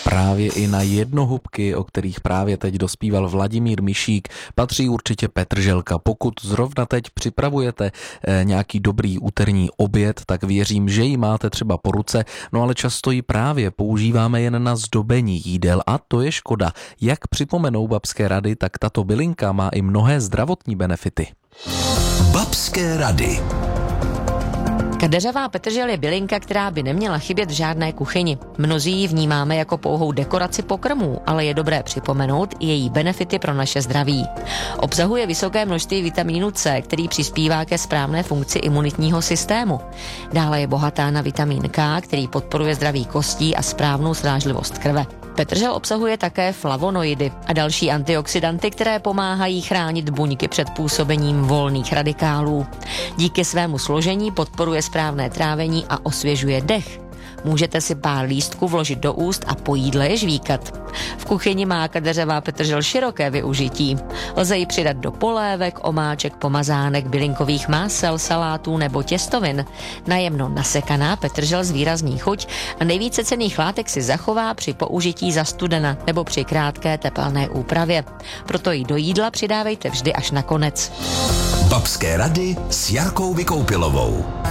Právě i na jednohubky, o kterých právě teď dospíval Vladimír Mišík, patří určitě petrželka. Pokud zrovna teď připravujete nějaký dobrý úterní oběd, tak věřím, že ji máte třeba po ruce, no ale často ji právě používáme jen na zdobení jídel a to je škoda. Jak připomenou babské rady, tak tato bylinka má i mnohé zdravotní benefity. Babské rady. Kadeřová petržel je bylinka, která by neměla chybět v žádné kuchyni. Mnozí ji vnímáme jako pouhou dekoraci pokrmů, ale je dobré připomenout i její benefity pro naše zdraví. Obsahuje vysoké množství vitamínu C, který přispívá ke správné funkci imunitního systému. Dále je bohatá na vitamin K, který podporuje zdraví kostí a správnou srážlivost krve. Petržel obsahuje také flavonoidy a další antioxidanty, které pomáhají chránit buňky před působením volných radikálů. Díky svému složení podporuje správné trávení a osvěžuje dech. Můžete si pár lístků vložit do úst a po jídle je žvíkat. V kuchyni má kadeřová petržel široké využití. Lze ji přidat do polévek, omáček, pomazánek, bylinkových másel, salátů nebo těstovin. Najemno nasekaná petržel zvýrazní chuť a nejvíce cenných látek si zachová při použití zastudena nebo při krátké tepelné úpravě. Proto ji do jídla přidávejte vždy až na konec. Babské rady s Jarkou Vykoupilovou.